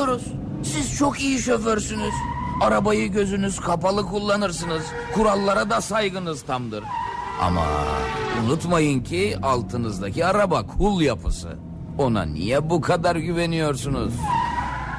biliyoruz. Siz çok iyi şoförsünüz. Arabayı gözünüz kapalı kullanırsınız. Kurallara da saygınız tamdır. Ama unutmayın ki altınızdaki araba kul yapısı. Ona niye bu kadar güveniyorsunuz?